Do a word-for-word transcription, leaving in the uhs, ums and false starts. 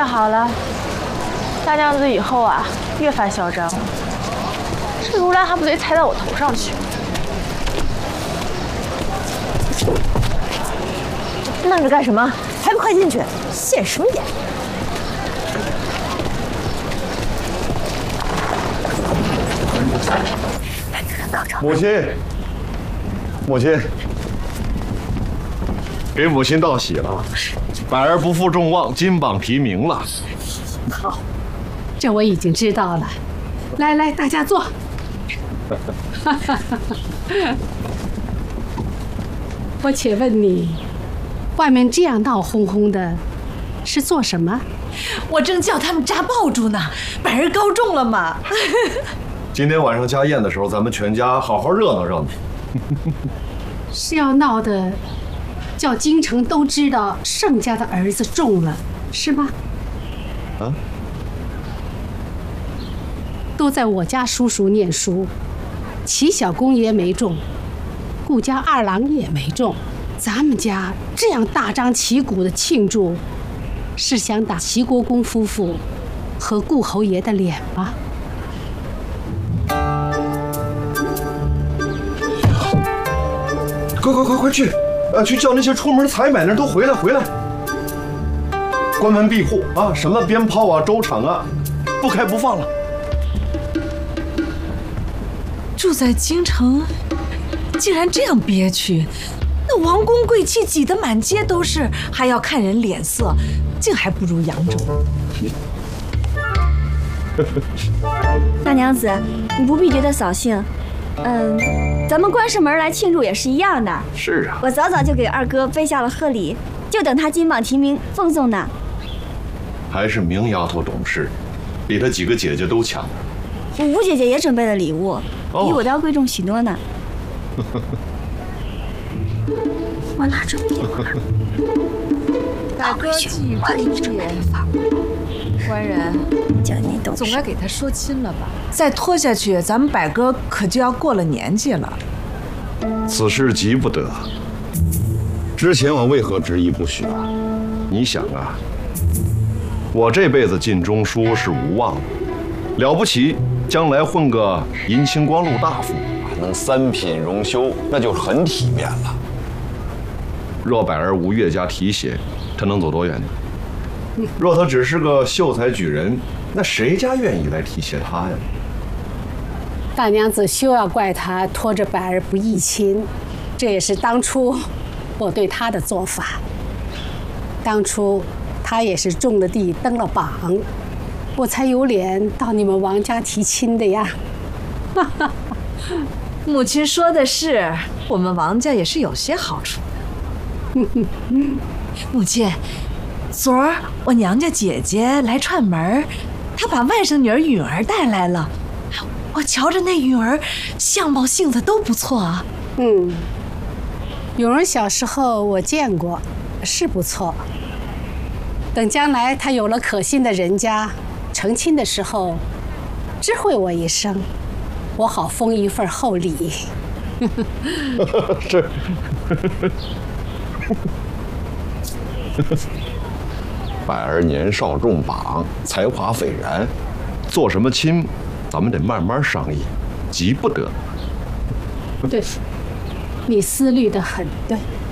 好了，大娘子以后啊越发嚣张了，这如兰还不得踩到我头上去？ 愣着干什么？还不快进去！现什么眼？ 母亲，母亲，给母亲道喜了，百儿不负众望，金榜题名了。 好，这我已经知道了。来来，大家坐。我且问你，外面这样闹哄哄的，是做什么？ 我正叫他们扎爆竹呢，百儿高中了嘛。 今天晚上家宴的时候，咱们全家好好热闹热闹。 是要闹的，叫京城都知道盛家的儿子中了，是吗？ 啊？ 都在我家叔叔念书，齐小公爷没中，顾家二郎也没中，咱们家这样大张旗鼓的庆祝，是想打齐国公夫妇和顾侯爷的脸吗？ 快快快快去，呃，去叫那些出门采买的人都回来回来。关门闭户啊，什么鞭炮啊、粥场啊，不开不放了。 住在京城，竟然这样憋屈，那王公贵戚挤得满街都是，还要看人脸色，竟还不如扬州。 大娘子，你不必觉得扫兴。嗯，咱们关上门来庆祝也是一样的。 是啊， 我早早就给二哥备下了贺礼，就等他金榜题名奉送呢。 还是明丫头懂事，比她几个姐姐都强。 我吴姐姐也准备了礼物，比我的要贵重许多呢。我拿着笔了。 大哥既已中之言，官人叫你懂事， 总该给他说亲了吧？再拖下去，咱们百哥可就要过了年纪了。 此事急不得。之前我为何执意不许啊？你想啊，我这辈子进中书是无望的，了不起，将来混个银星光禄大夫， 能三品荣休，那就很体面了。 若百儿无岳家提携，他能走多远呢？若他只是个秀才举人，那谁家愿意来提携他呀？ 大娘子休要怪他拖着百儿不议亲，这也是当初我对他的做法。当初他也是中了地登了榜，我才有脸到你们王家提亲的呀。 母亲说的是，我们王家也是有些好处的。母亲，昨儿我娘家姐姐来串门，她把外甥女儿允儿带来了。我瞧着那允儿，相貌性子都不错啊。 嗯，允儿小时候我见过，是不错。等将来她有了可信的人家，成亲的时候，知会我一声，我好封一份厚礼。 是。百儿年少中榜，才华斐然，做什么亲，咱们得慢慢商议，急不得。 对，你思虑得很对。